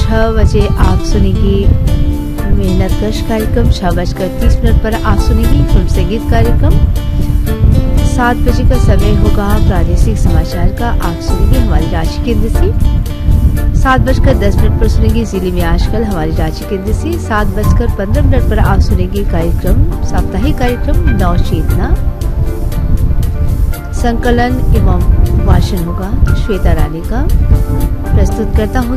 6 बजे आप सुनेंगी मेहनतकश कार्यक्रम। 6:30 पर आप सुनेंगी फिल्म संगीत कार्यक्रम। 7 बजे का समय होगा प्रादेशिक समाचार का, आप सुनेंगे हमारी रांची केंद्र से। 7:10 पर सुनेंगे जिले में आजकल हमारी रांची केंद्र से। 7:15 पर आप सुनेंगे कार्यक्रम साप्ताहिक कार्यक्रम नवचेतना। संकलन एवं वाचन होगा श्वेता रानी का। प्रस्तुत करता हूँ